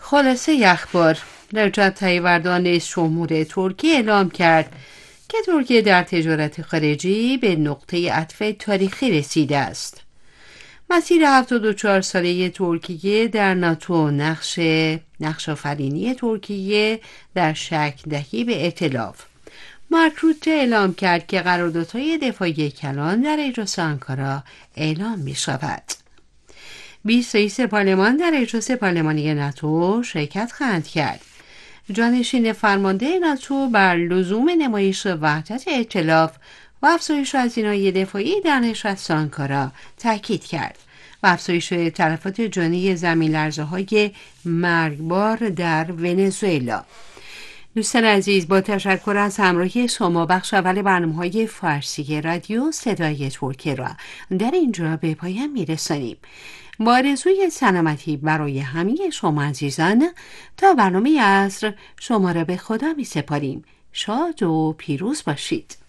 خلاصه اخبار: رجب طیب اردوغان رئیس جمهور ترکیه اعلام کرد که ترکیه در تجارت خارجی به نقطه عطف تاریخی رسیده است. مسیر 74 ساله ترکیه در ناتو نقش آفرینی ترکیه در شکل دهی به ائتلاف. مارک روته اعلام کرد که قراردادهای دفاعی کلان در اجلاس آنکارا اعلام می شود. 20 رئیس پارلمان در اجلاس پارلمانی ناتو شرکت خواهند کرد. جانشین فرمانده ناتو بر لزوم نمایش وحدت ائتلاف و افزایش هزینه‌های دفاعی در نشست آنکارا تاکید کرد و افزایش تلفات جانی زمین‌لرزه‌های مرگبار در ونزوئلا. دوستان عزیز، با تشکر از همراهی شما، بخش اول برنامه‌های فارسی رادیو صدای ترکیه را در اینجا به پایان می‌رسانیم. با آرزوی سلامتی برای همه شما عزیزان، تا برنامه عصر شما را به خدا می‌سپاریم. شاد و پیروز باشید.